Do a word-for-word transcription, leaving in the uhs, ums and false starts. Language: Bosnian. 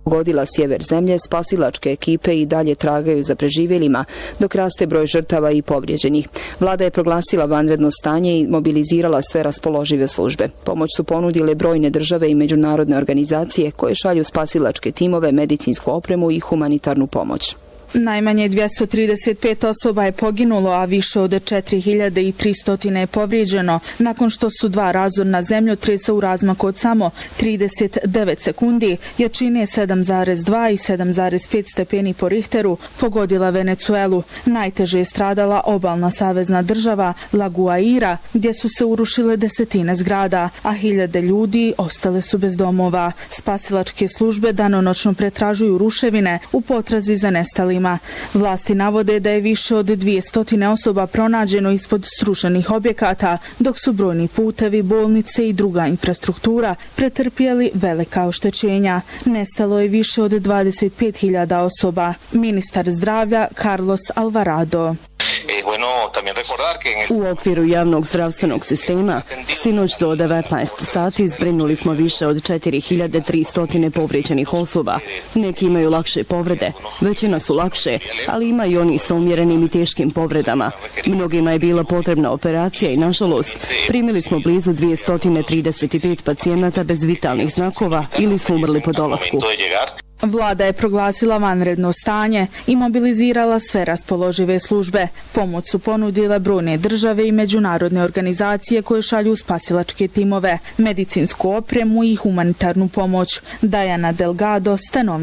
pogodila sjever zemlje, spasilačke ekipe i dalje tragaju za preživjelima, dok raste broj žrtava i povrijeđenih. Vlada je proglasila vanredno stanje i mobilizirala sve raspoložive službe. Pomoć su ponudile brojne države i međunarodne organizacije koje šalju spasilačke timove, medicinsku opremu i humanitarnu pomoć. Najmanje dvjesto trideset pet osoba je poginulo, a više od četiri hiljade tristo je povrijeđeno, nakon što su dva razorna zemljotresa u razmaku od samo trideset devet sekundi, jačine sedam zarez dva i sedam zarez pet stepeni po Richteru, pogodila Venecuelu. Najteže je stradala obalna savezna država La Guaira, gdje su se urušile desetine zgrada, a hiljade ljudi ostale su bez domova. Spasilačke službe danonoćno pretražuju ruševine u potrazi za nestalima. Vlasti navode da je više od dvjesto osoba pronađeno ispod srušenih objekata, dok su brojni putevi, bolnice i druga infrastruktura pretrpjeli velika oštećenja. Nestalo je više od dvadeset pet hiljada osoba. Ministar zdravlja Carlos Alvarado. U okviru javnog zdravstvenog sistema, sinoć do devetnaest sati zbrinuli smo više od četiri hiljade tristo povrijeđenih osoba. Neki imaju lakše povrede, većina su lakše, ali ima i oni sa umjerenim i teškim povredama. Mnogima je bila potrebna operacija i, nažalost, primili smo blizu dvjesto trideset pet pacijenata bez vitalnih znakova ili su umrli po dolasku. Vlada je proglasila vanredno stanje i mobilizirala sve raspoložive službe. Pomoć su ponudile brojne države i međunarodne organizacije koje šalju spasilačke timove, medicinsku opremu i humanitarnu pomoć. Dajana Delgado, stanovnik